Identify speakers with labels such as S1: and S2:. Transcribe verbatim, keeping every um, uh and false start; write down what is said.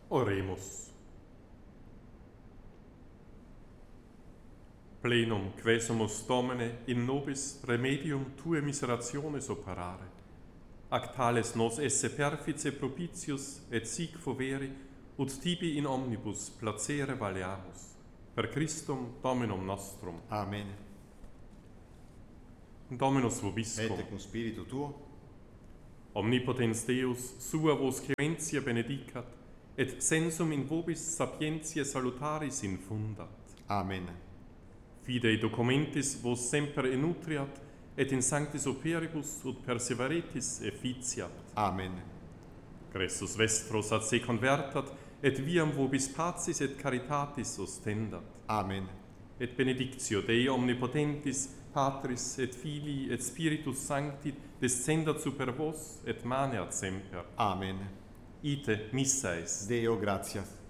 S1: Oremus. Plenum quesumus Domine in nobis remedium Tue miserationes operare, ac tales nos esse perfice propitius et sic foveri, ut tibi in omnibus placere valeamus, per Christum Dominum nostrum.
S2: Amen.
S1: Dominus vobiscum.
S2: Et cum spiritu tuo,
S1: Omnipotens Deus, sua vos scientia benedicat, et sensum in vobis sapientiae salutaris infundat.
S2: Amen.
S1: Fidei documentis vos semper enutriat, et in sanctis operibus ut perseveretis efficiat.
S2: Amen.
S1: Cressus vestros ad se convertat, et viam vobis pacis et caritatis ostendat.
S2: Amen.
S1: Et benedictio Dei omnipotentis, Patris et Filii et Spiritus Sancti, descendat super vos et maneat semper.
S2: Amen.
S1: Ite missa est.
S2: Deo gratias.